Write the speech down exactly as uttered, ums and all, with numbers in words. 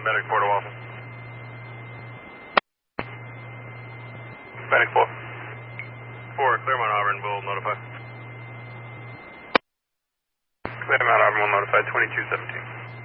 Medic four to Waffle. Medic four. four, Claremont Auburn will notify. Claremont Auburn will notify twenty-two seventeen.